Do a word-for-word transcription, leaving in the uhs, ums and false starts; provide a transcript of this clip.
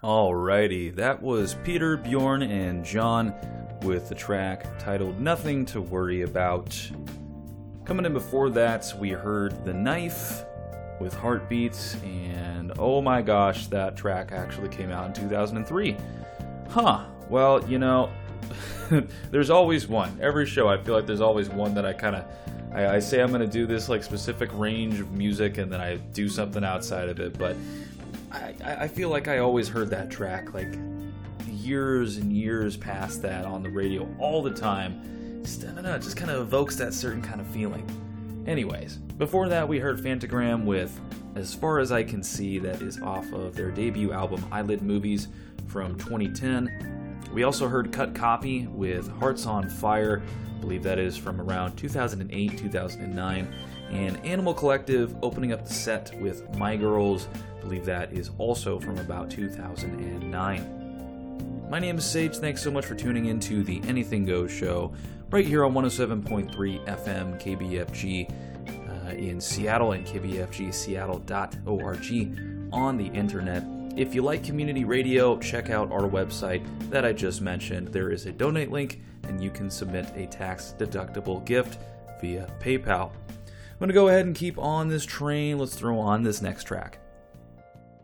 Alrighty, that was Peter, Bjorn, and John with the track titled Nothing to Worry About. Coming in before that, we heard The Knife with Heartbeats, and oh my gosh, that track actually came out in two thousand three. Huh, well, you know, there's always one. Every show, I feel like there's always one that I kind of, I, I say I'm going to do this like specific range of music, and then I do something outside of it, but I, I feel like I always heard that track, like, years and years past that on the radio all the time. Just, I don't know, it just kind of evokes that certain kind of feeling. Anyways, before that we heard Phantogram with As Far As I Can See, that is off of their debut album Eyelid Movies from twenty ten. We also heard Cut Copy with Hearts on Fire, I believe that is from around two thousand eight, two thousand nine. And Animal Collective opening up the set with My Girls, I believe that is also from about two thousand nine. My name is Sage, thanks so much for tuning in to the Anything Goes show, right here on one oh seven point three F M K B F G uh, in Seattle and K B F G Seattle dot org on the internet. If you like community radio, check out our website that I just mentioned. There is a donate link, and you can submit a tax-deductible gift via PayPal. I'm going to go ahead and keep on this train. Let's throw on this next track.